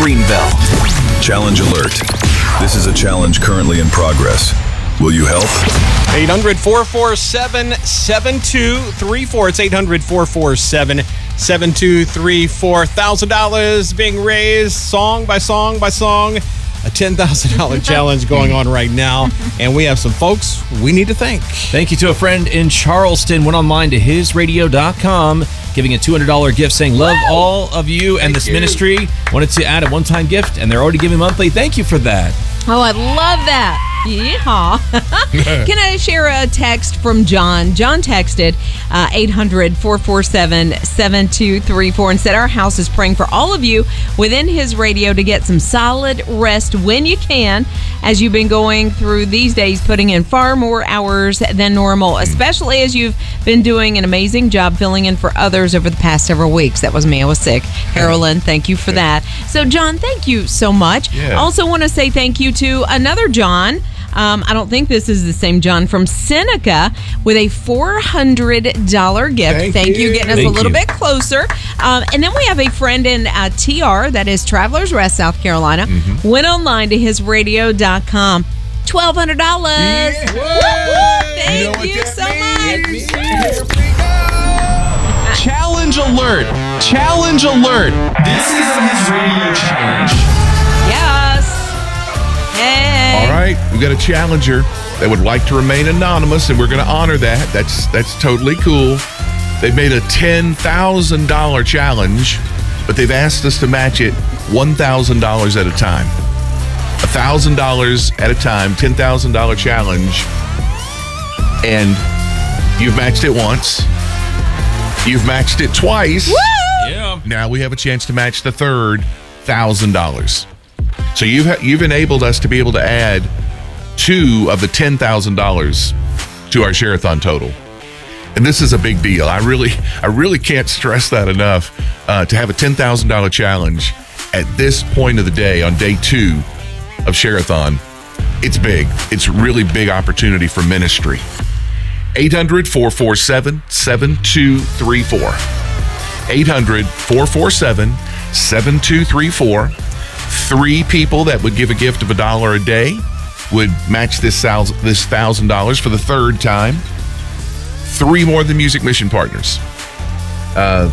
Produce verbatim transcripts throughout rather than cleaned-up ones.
Greenville. Challenge alert. This is a challenge currently in progress. Will you help? eight hundred, four four seven, seven two three four. It's eight hundred, four four seven, seven two three four. one thousand dollars being raised song by song by song. A ten thousand dollars challenge going on right now. And we have some folks we need to thank. Thank you to a friend in Charleston. Went online to his radio dot com, giving a two hundred dollars gift saying, love Woo! all of you and Thank this you. ministry. Wanted to add a one-time gift, and they're already giving monthly. Thank you for that. Oh, I love that. Yeehaw. Can I share a text from John? John texted uh, eight hundred, four four seven, seven two three four and said, our house is praying for all of you within his radio to get some solid rest when you can, as you've been going through these days, putting in far more hours than normal, especially as you've been doing an amazing job filling in for others over the past several weeks. That was me. I was sick. Carolyn, thank you for that. So, John, thank you so much. Yeah. Also want to say thank you to another John. Um, I don't think this is the same John from Seneca with a four hundred dollars gift. Thank Thank you, you. getting us Thank a little you. bit closer. Um, and then we have a friend in uh, T R, that is Travelers Rest, South Carolina. Mm-hmm. Went online to his radio dot com. twelve hundred dollars. Yeah. Woo, woo. Thank You know what you that so means? much. Here we go. Challenge alert! Challenge alert! This is his radio challenge. Yes. Hey. All right, we've got a challenger that would like to remain anonymous, and we're going to honor that. That's that's totally cool. They've made a ten thousand dollars challenge, but they've asked us to match it one thousand dollars at a time. one thousand dollars at a time, ten thousand dollars challenge, and you've matched it once. You've matched it twice. Woo! Yeah. Now we have a chance to match the third one thousand dollars. So you've ha- you've enabled us to be able to add two of the ten thousand dollars to our Share-a-thon total. And this is a big deal. I really I really can't stress that enough, uh, to have a ten thousand dollars challenge at this point of the day on day two of Share-a-thon. It's big. It's a really big opportunity for ministry. eight hundred, four four seven, seven two three four. eight hundred, four four seven, seven two three four. Three people that would give a gift of a dollar a day would match this thousand this thousand dollars for the third time. Three more than Music Mission Partners. Uh,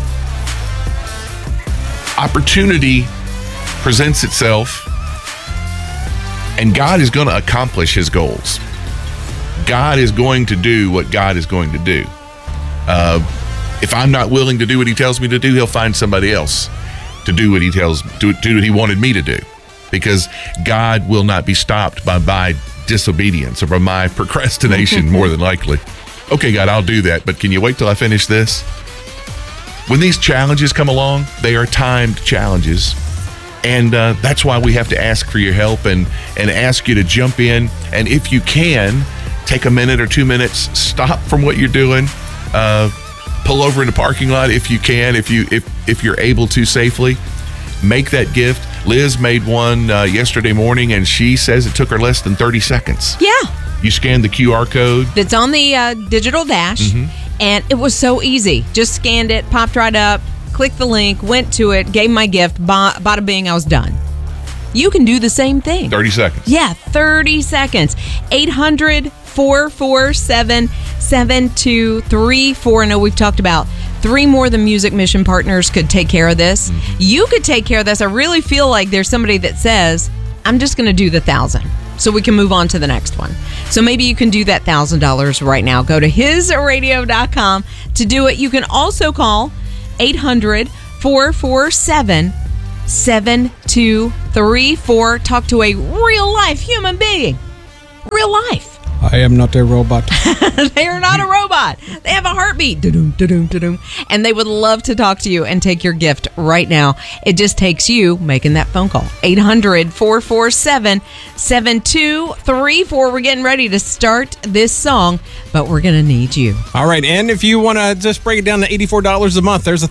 opportunity presents itself, and God is going to accomplish his goals. God is going to do what God is going to do. Uh, if I'm not willing to do what he tells me to do, he'll find somebody else to do what he tells do, do what he wanted me to do, because God will not be stopped by my disobedience or by my procrastination, more than likely. Okay, God, I'll do that, but can you wait till I finish this? When these challenges come along, they are timed challenges, and uh, that's why we have to ask for your help and and ask you to jump in, and if you can, take a minute or two minutes, stop from what you're doing, uh, pull over in the parking lot if you can, if you if if you're able to safely, make that gift. Liz made one uh, yesterday morning, and she says it took her less than thirty seconds. Yeah. You scanned the Q R code. That's on the uh, digital dash, Mhm. and it was so easy. Just scanned it, popped right up, clicked the link, went to it, gave my gift, ba- bada bing, I was done. You can do the same thing. thirty seconds. Yeah, thirty seconds. eight hundred, four four seven, seven two three four. I know we've talked about three more than Music Mission Partners could take care of this. Mm-hmm. You could take care of this. I really feel like there's somebody that says, I'm just going to do the thousand, so we can move on to the next one. So maybe you can do that one thousand dollars right now. Go to his radio dot com to do it. You can also call eight hundred, four four seven, seven two three four. Talk to a real-life human being. Real life. I am not a robot. They are not a robot. They have a heartbeat. Da-doom, da-doom, da-doom. And they would love to talk to you and take your gift right now. It just takes you making that phone call. eight hundred, four four seven, seven two three four. We're getting ready to start this song, but we're going to need you. All right, and if you want to just break it down to eighty-four dollars a month, there's a